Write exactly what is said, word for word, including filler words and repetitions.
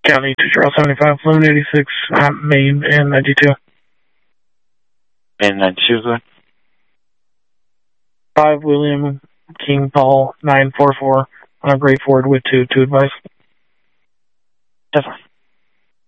County to Charles seventy-five, eleven eighty-six, Main, and ninety-two. And ninety-two, go ahead. five William King Paul, nine four four, on a Great Ford with two, to advise. Definitely.